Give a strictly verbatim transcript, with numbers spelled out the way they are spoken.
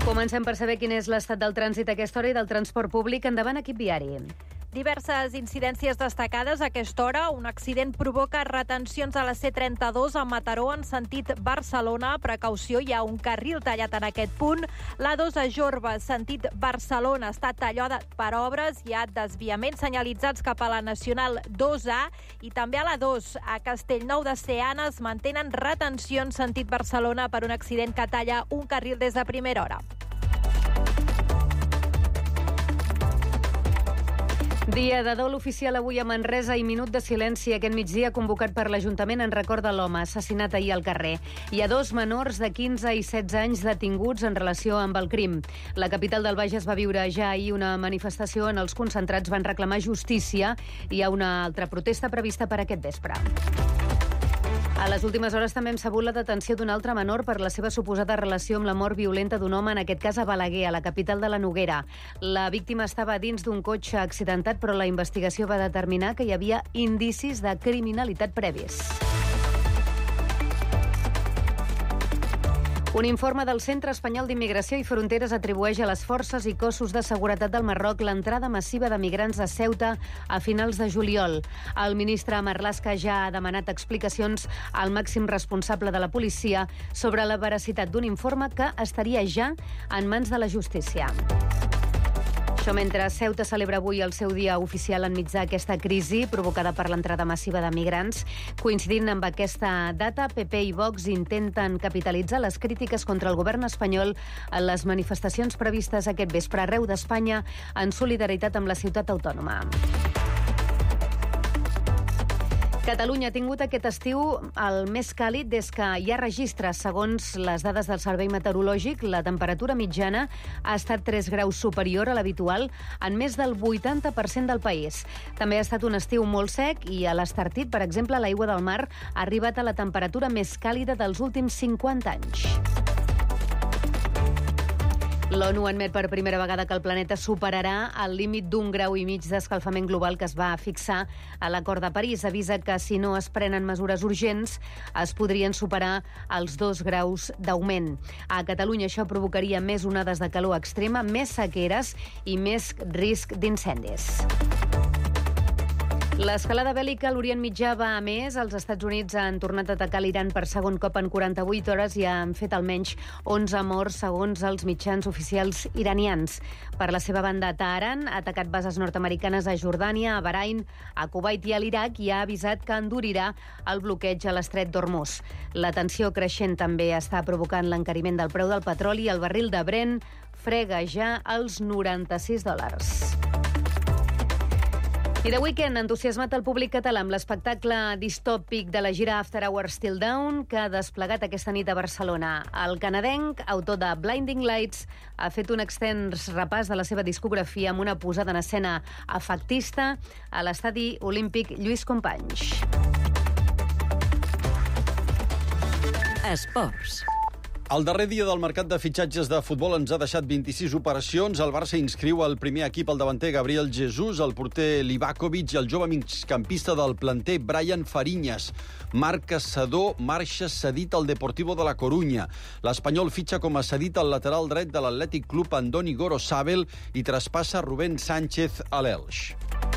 Comencem per saber quin és l'estat del trànsit a aquesta hora i del transport públic. Endavant, equip viari. Diverses incidències destacades a aquesta hora. Un accident provoca retencions a la C trenta-dos a Mataró en sentit Barcelona. Precaució, hi ha un carril tallat en aquest punt. L'A dos a Jorba, sentit Barcelona, està tallada per obres. Hi ha desviaments senyalitzats cap a la Nacional dos A i també a l'A dos a Castellnou de Seana es mantenen retencions sentit Barcelona per un accident que talla un carril des de primera hora. Dia de dol oficial avui a Manresa i minut de silenci aquest migdia convocat per l'Ajuntament en record de l'home assassinat ahir al carrer. Hi ha dos menors de quinze i setze anys detinguts en relació amb el crim. La capital del Bages va viure ja ahir una manifestació on els concentrats van reclamar justícia i hi ha una altra protesta prevista per aquest vespre. A les últimes hores també hem sabut la detenció d'un altre menor per la seva suposada relació amb la mort violenta d'un home, en aquest cas a Balaguer, a la capital de la Noguera. La víctima estava dins d'un cotxe accidentat, però la investigació va determinar que hi havia indicis de criminalitat previs. Un informe del Centre Espanyol d'Immigració i Fronteres atribueix a les forces i cossos de seguretat del Marroc l'entrada massiva de migrants a Ceuta a finals de juliol. El ministre Marlaska ja ha demanat explicacions al màxim responsable de la policia sobre la veracitat d'un informe que estaria ja en mans de la justícia. Això mentre Ceuta celebra avui el seu dia oficial enmig d'aquesta crisi provocada per l'entrada massiva de migrants. Coincidint amb aquesta data, P P i Vox intenten capitalitzar les crítiques contra el govern espanyol en les manifestacions previstes aquest vespre arreu d'Espanya en solidaritat amb la ciutat autònoma. Catalunya ha tingut aquest estiu el més càlid des que hi ha registres. Segons les dades del Servei Meteorològic, la temperatura mitjana ha estat tres graus superior a l'habitual en més del vuitanta per cent del país. També ha estat un estiu molt sec i a l'Estartit, per exemple, l'aigua del mar ha arribat a la temperatura més càlida dels últims cinquanta anys. L'ONU admet per primera vegada que el planeta superarà el límit d'un grau i mig d'escalfament global que es va fixar a l'Acord de París. Avisa que si no es prenen mesures urgents es podrien superar els dos graus d'augment. A Catalunya això provocaria més onades de calor extrema, més sequeres i més risc d'incendis. L'escalada bèl·lica a l'Orient Mitjà va a més. Els Estats Units han tornat a atacar l'Iran per segon cop en quaranta-vuit hores i han fet almenys onze morts, segons els mitjans oficials iranians. Per la seva banda, Teheran ha atacat bases nord-americanes a Jordània, a Bahrain, a Kuwait i a l'Iraq i ha avisat que endurirà el bloqueig a l'estret d'Hormuz. La tensió creixent també està provocant l'encariment del preu del petroli i el barril de Brent frega ja els noranta-sis dòlars. I de weekend ha entusiasmat el públic català amb l'espectacle distòpic de la gira After Hours Still Down que ha desplegat aquesta nit a Barcelona. El canadenc, autor de Blinding Lights, ha fet un extens repàs de la seva discografia amb una posada en escena efectista a l'estadi olímpic Lluís Companys. Esports. El darrer dia del mercat de fitxatges de futbol ens ha deixat vint-i-sis operacions. El Barça inscriu al primer equip el davanter Gabriel Jesús, el porter Livakovic i el jove migcampista del planter Brian Fariñas. Marc Caçador marxa cedit al Deportivo de la Corunya. L'Espanyol fitxa com a cedit al lateral dret de l'Atlètic Club Andoni Gorosabel i traspassa Rubén Sánchez a l'Elx.